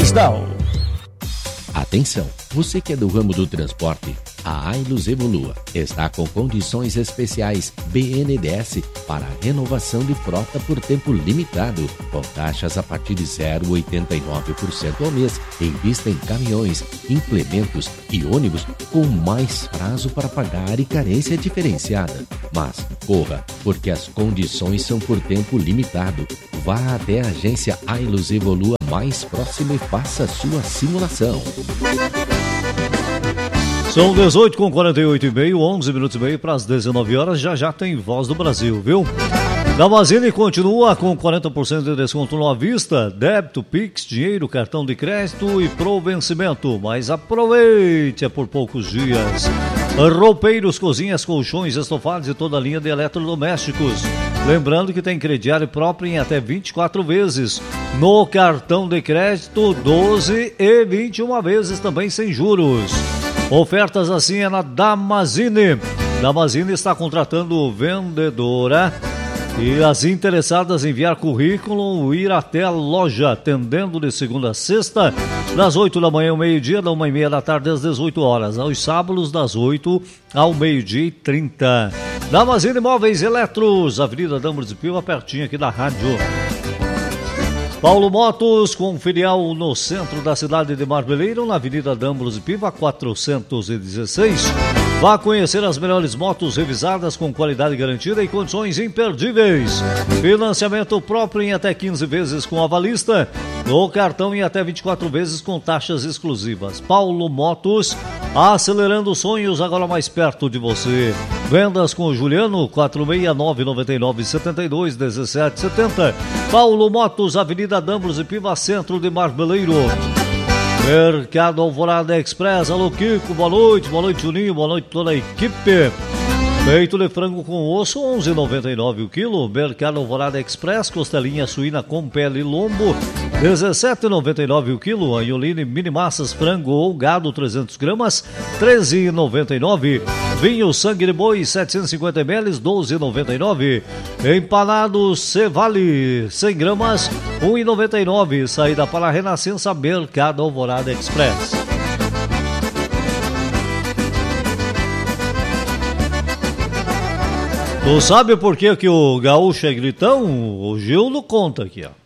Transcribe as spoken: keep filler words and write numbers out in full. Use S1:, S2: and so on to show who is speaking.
S1: Florestal.
S2: Atenção, você que é do ramo do transporte, a Ailus Evolua está com condições especiais B N D E S para renovação de frota por tempo limitado, com taxas a partir de zero vírgula oitenta e nove por cento ao mês, em vista em caminhões, implementos e ônibus com mais prazo para pagar e carência diferenciada. Mas corra, porque as condições são por tempo limitado. Vá até a agência Ailus Evolua mais próxima e faça sua simulação.
S3: São dezoito com quarenta e oito e meio, onze minutos e meio para as dezenove horas. Já já tem Voz do Brasil, viu? Damazini continua com quarenta por cento de desconto no à vista, débito, Pix, dinheiro, cartão de crédito e pro vencimento. Mas aproveite, é por poucos dias. Roupeiros, cozinhas, colchões, estofados e toda a linha de eletrodomésticos. Lembrando que tem crediário próprio em até vinte e quatro vezes. No cartão de crédito, doze e vinte e uma vezes também sem juros. Ofertas assim é na Damazini. Damazini está contratando vendedora e as interessadas em enviar currículo ir até a loja, atendendo de segunda a sexta, das oito da manhã ao meio-dia, da uma e meia da tarde às dezoito horas. Aos sábados, das oito ao meio-dia e trinta. Damazini Móveis Eletros, Avenida Damos de Piva, pertinho aqui da rádio. Paulo Motos, com filial no centro da cidade de Marmeleiro, na Avenida Damos de Piva, quatrocentos e dezesseis. Vá conhecer as melhores motos revisadas com qualidade garantida e condições imperdíveis. Financiamento próprio em até quinze vezes com avalista. No cartão em até vinte e quatro vezes com taxas exclusivas. Paulo Motos, acelerando sonhos agora mais perto de você. Vendas com o Juliano, quatro seis nove nove nove sete dois um sete sete zero. Paulo Motos, Avenida Damos e Piva, centro de Marmeleiro. Mercado Alvorada Express, alô Kiko, boa noite, boa noite Juninho, boa noite toda a equipe. Peito de frango com osso, onze reais e noventa e nove centavos o quilo. Mercado Alvorada Express, costelinha suína com pele e lombo, dezessete reais e noventa e nove centavos o quilo. Anholine mini massas, frango ou gado, trezentas gramas, treze reais e noventa e nove centavos. Vinho sangue de boi, setecentos e cinquenta mililitros, doze reais e noventa e nove centavos. Empanados Cevale, cem gramas, um real e noventa e nove centavos. Saída para a Renascença, Mercado Alvorada Express. Tu sabe por que que o gaúcho é gritão? O Gildo conta aqui, ó.